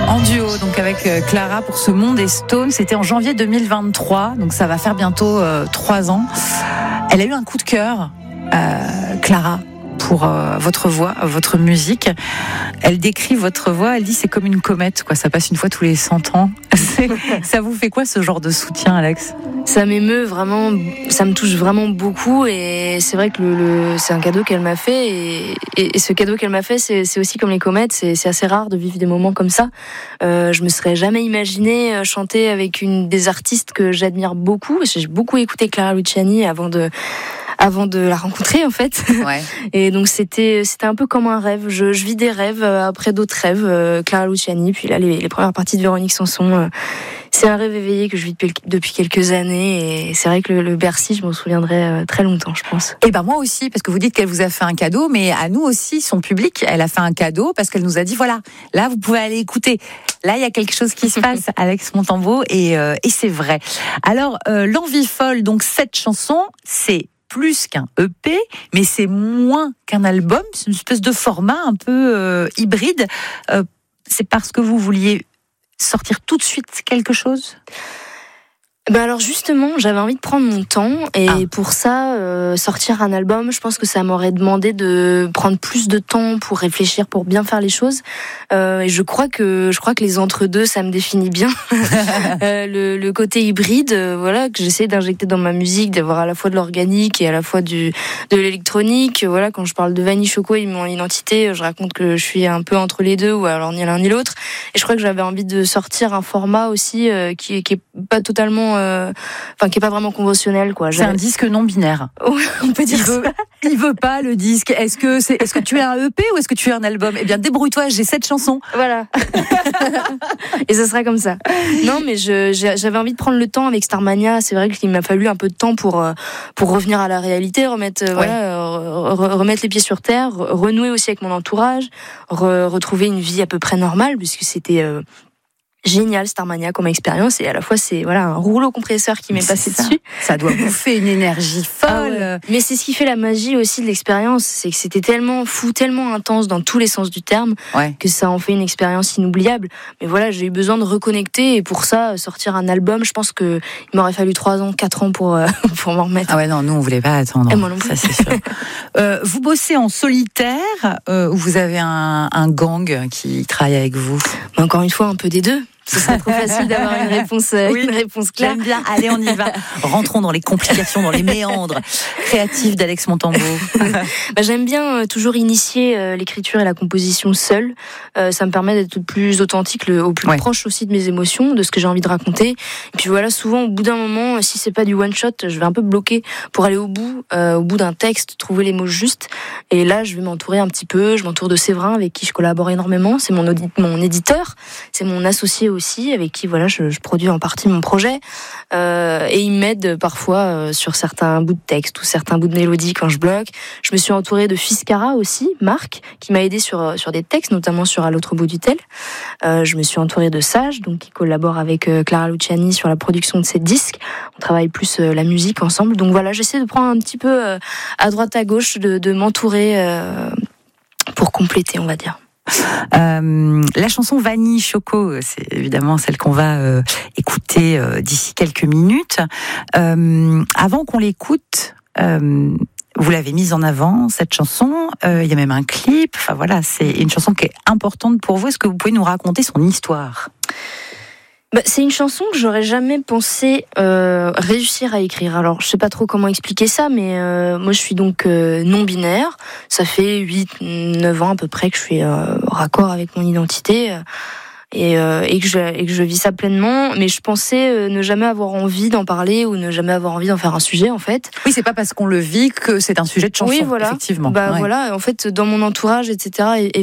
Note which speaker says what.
Speaker 1: En duo, donc avec Clara pour Ce Monde est Stone. C'était en janvier 2023, donc ça va faire bientôt 3 ans. Elle a eu un coup de cœur, Clara, pour votre voix, votre musique. Elle décrit votre voix, elle dit c'est comme une comète, quoi. Ça passe une fois tous les 100 ans. Ça vous fait quoi ce genre de soutien, Alex ?
Speaker 2: Ça m'émeut vraiment, ça me touche vraiment beaucoup et c'est vrai que c'est un cadeau qu'elle m'a fait et ce cadeau qu'elle m'a fait c'est aussi comme les comètes, c'est assez rare de vivre des moments comme ça. Je me serais jamais imaginé chanter avec une des artistes que j'admire beaucoup. J'ai beaucoup écouté Clara Luciani avant de la rencontrer en fait.
Speaker 1: Ouais.
Speaker 2: Et donc c'était un peu comme un rêve. Je vis des rêves après d'autres rêves. Clara Luciani, puis là les premières parties de Véronique Sanson. C'est un rêve éveillé que je vis depuis quelques années et c'est vrai que le Bercy, je m'en souviendrai très longtemps, je pense.
Speaker 1: Et ben moi aussi, parce que vous dites qu'elle vous a fait un cadeau, mais à nous aussi, son public, elle a fait un cadeau parce qu'elle nous a dit voilà, là vous pouvez aller écouter. Là il y a quelque chose qui se passe, Alex Montembeault, et c'est vrai. Alors l'envie folle, donc cette chanson, c'est plus qu'un EP, mais c'est moins qu'un album. C'est une espèce de format un peu hybride. C'est parce que vous vouliez sortir tout de suite quelque chose ?
Speaker 2: Ben alors justement, j'avais envie de prendre mon temps et pour ça, sortir un album, je pense que ça m'aurait demandé de prendre plus de temps pour réfléchir, pour bien faire les choses. Et je crois que les entre-deux, ça me définit bien. Le côté hybride, voilà, que j'essaie d'injecter dans ma musique, d'avoir à la fois de l'organique et à la fois de l'électronique. Voilà, quand je parle de Vanille Choco et mon identité, je raconte que je suis un peu entre les deux ou alors ni l'un ni l'autre. Et je crois que j'avais envie de sortir un format aussi qui est pas totalement qui est pas vraiment conventionnel, quoi.
Speaker 1: C'est un disque non binaire.
Speaker 2: Ouais, on peut dire ça.
Speaker 1: Il veut pas le disque. Est-ce que tu es un EP ou est-ce que tu es un album ? Eh bien, débrouille-toi, j'ai 7 chansons.
Speaker 2: Voilà. Et ça sera comme ça. Non, mais j'avais envie de prendre le temps avec Starmania. C'est vrai qu'il m'a fallu un peu de temps pour revenir à la réalité, remettre les pieds sur terre, renouer aussi avec mon entourage, retrouver une vie à peu près normale, puisque c'était génial Starmania comme expérience et à la fois c'est un rouleau compresseur qui m'est passé dessus.
Speaker 1: Ça doit bouffer une énergie folle. Ah ouais.
Speaker 2: Mais c'est ce qui fait la magie aussi de l'expérience, c'est que c'était tellement fou, tellement intense dans tous les sens du terme que ça en fait une expérience inoubliable. Mais voilà, j'ai eu besoin de reconnecter et pour ça sortir un album, je pense que il m'aurait fallu 3 ans, 4 ans pour m'en remettre.
Speaker 1: Ah ouais, non, nous on voulait pas attendre.
Speaker 2: Et moi non plus.
Speaker 1: Ça c'est sûr. Vous bossez en solitaire ou vous avez un gang qui travaille avec vous ?
Speaker 2: Encore une fois, un peu des deux. Ce serait trop facile d'avoir une réponse claire.
Speaker 1: J'aime bien. Allez, on y va. Rentrons dans les complications, dans les méandres créatifs d'Alex Montembeault.
Speaker 2: J'aime bien toujours initier l'écriture et la composition seule. Ça me permet d'être le plus authentique, au plus proche aussi de mes émotions, de ce que j'ai envie de raconter. Et puis voilà, souvent, au bout d'un moment, si c'est pas du one shot, je vais un peu bloquer pour aller au bout d'un texte, trouver les mots justes. Et là, je vais m'entourer un petit peu. Je m'entoure de Séverin, avec qui je collabore énormément. C'est mon éditeur, c'est mon associé aussi, avec qui je produis en partie mon projet. Et il m'aide parfois sur certains bouts de texte ou certains bouts de mélodie quand je bloque. Je me suis entourée de Fiscara aussi, Marc, qui m'a aidé sur des textes, notamment sur À l'autre bout du tel. Je me suis entourée de Sage, donc qui collabore avec Clara Luciani sur la production de ces disques. On travaille plus la musique ensemble. Donc voilà, j'essaie de prendre un petit peu à droite à gauche, de m'entourer pour compléter, on va dire.
Speaker 1: La chanson Vanille Choco, c'est évidemment celle qu'on va écouter d'ici quelques minutes. Avant qu'on l'écoute, vous l'avez mise en avant, cette chanson. Il y a même un clip. Enfin voilà, c'est une chanson qui est importante pour vous. Est-ce que vous pouvez nous raconter son histoire ?
Speaker 2: C'est une chanson que j'aurais jamais pensé réussir à écrire. Alors, je sais pas trop comment expliquer ça, mais moi, je suis donc non-binaire. Ça fait 8-9 ans à peu près que je suis raccord avec mon identité et que je vis ça pleinement. Mais je pensais ne jamais avoir envie d'en parler ou ne jamais avoir envie d'en faire un sujet, en fait.
Speaker 1: Oui, c'est pas parce qu'on le vit que c'est un sujet de chanson,
Speaker 2: oui, voilà.
Speaker 1: Effectivement.
Speaker 2: Voilà, en fait, dans mon entourage, etc.,